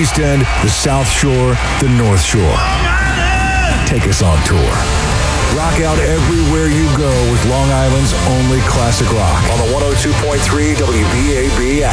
East End, the South Shore, the North Shore. Take us on tour. Rock out everywhere you go with Long Island's only classic rock on the 102.3 WBAB app.